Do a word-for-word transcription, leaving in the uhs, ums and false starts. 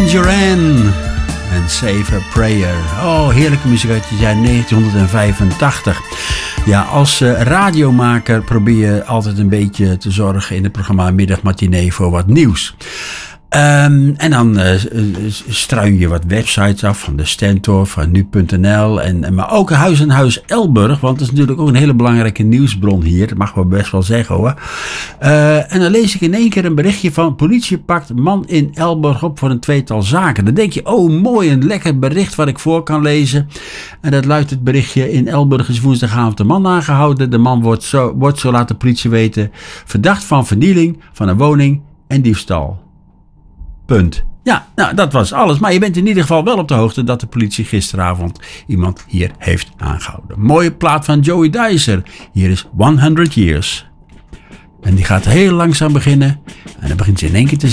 Duran en Save a Prayer. Oh, heerlijke muziek uit het jaar negentien vijfentachtig. Ja, als uh, radiomaker probeer je altijd een beetje te zorgen in het programma Middagmatinee voor wat nieuws. Um, en dan uh, struin je wat websites af van de Stentor, van nu punt n l. En, maar ook Huis en Huis Elburg, want dat is natuurlijk ook een hele belangrijke nieuwsbron hier. Dat mag we best wel zeggen hoor. Uh, en dan lees ik in één keer een berichtje van: politie pakt man in Elburg op voor een tweetal zaken. Dan denk je, oh mooi, een lekker bericht wat ik voor kan lezen. En dat luidt het berichtje: in Elburg is woensdagavond de man aangehouden. De man wordt zo, wordt zo laat de politie weten verdacht van vernieling van een woning en diefstal. Punt. Ja, nou dat was alles. Maar je bent in ieder geval wel op de hoogte dat de politie gisteravond iemand hier heeft aangehouden. Mooie plaat van Joey Dicer. Hier is honderd Years. En die gaat heel langzaam beginnen. En dan begint ze in één keer te